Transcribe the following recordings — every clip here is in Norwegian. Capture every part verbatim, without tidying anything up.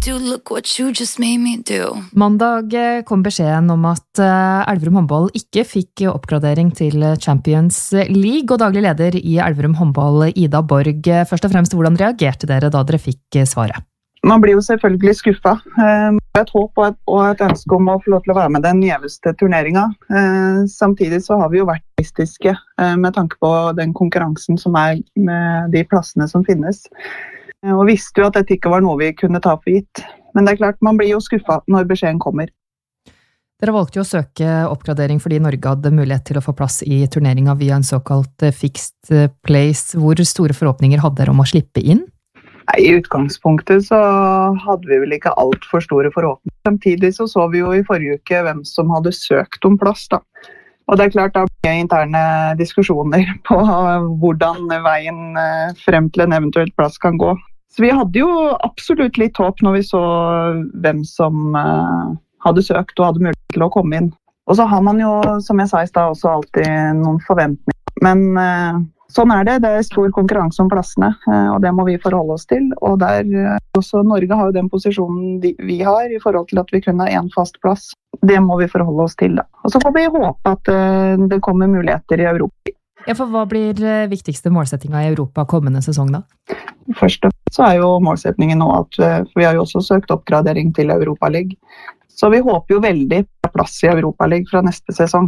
do, look what you just made me do. Mandag kom beskjeden om at Elverum håndball ikke fikk oppgradering til Champions League, og daglig leder i Elverum håndball, Ida Borg. Først og fremst, hvordan reagerte dere da dere fikk svaret? Man blir jo selvfølgelig skuffet. Det er et håp og et, og et ønske om å få lov til å være med den gjeveste turneringen. Samtidig så har vi jo vært realistiske med tanke på den konkurransen som er med de plassene som finnes. Og visste jo at dette ikke var noe vi kunne ta for gitt. Men det er klart, man blir jo skuffet når beskjeden kommer. Dere valgte jo å søke oppgradering fordi Norge hadde mulighet til å få plass i turneringen via en såkalt fixed place. Hvor store forhåpninger hadde dere om å slippe inn? I utgangspunktet så hadde vi vel ikke alt for store forhåpninger. Samtidig så så vi jo i forrige uke hvem som hadde søkt om plass da. Og det er klart da ble interne diskusjoner på hvordan veien frem til en eventuelt plass kan gå. Så vi hadde jo absolutt litt håp når vi så hvem som hadde søkt og hadde mulighet til å komme inn. Og så har man jo, som jeg sa i sted, også alltid noen forventninger. Men sånn er det, det er stor konkurranse om plassene, og det må vi forholde oss til. Og der, også Norge har jo den posisjonen vi har i forhold til at vi kunne ha en fast plass. Det må vi forholde oss til da. Og så får vi håpe at det kommer muligheter i Europa. Ja, for hva blir viktigste målsettingen i Europa kommende sesong da? Først og fremst så er jo målsettingen nå at vi har jo også søkt oppgradering til Europa League. Så vi håper jo veldig på plass i Europa League fra neste sesong.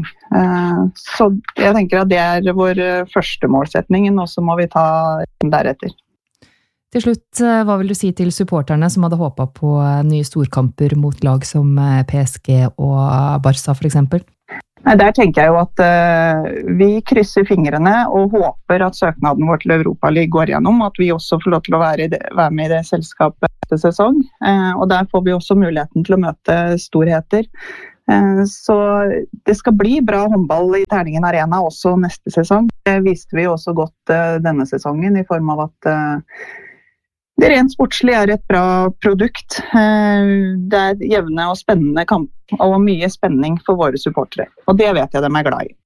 Så jeg tenker at det er vår første målsetning, og så må vi ta deretter. Til slutt, hva vil du si til supporterne som hadde håpet på nye storkamper mot lag som P S G og Barca for eksempel? Nei, der tenker jeg jo at uh, vi krysser fingrene og håper at søknaden vår til Europa League går gjennom, at vi også får lov til å være, det, være med i det selskapet etter sesong. Uh, og der får vi også muligheten til å møte storheter. Uh, så det skal bli bra håndball i Terningen Arena også neste sesong. Det viste vi også godt uh, denne sesongen i form av at uh, det rent sportslig er et bra produkt. Det er jevne og spennende kamp og mye spenning for våre supportere. Og det vet jeg de er glad i.